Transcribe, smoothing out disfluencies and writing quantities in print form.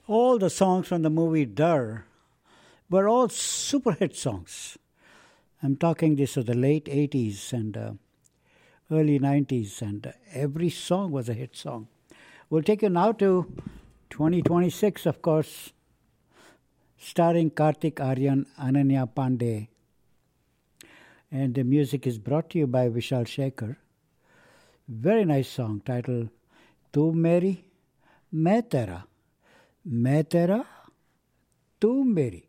All the songs from the movie Dar were all super hit songs. I'm talking this of the late 80s and early 90s, and every song was a hit song. We'll take you now to 2026, of course, starring Karthik Aryan, Ananya Pandey. And the music is brought to you by Vishal Shekhar. Very nice song titled Tu Meri, Main Tera, tu Meri.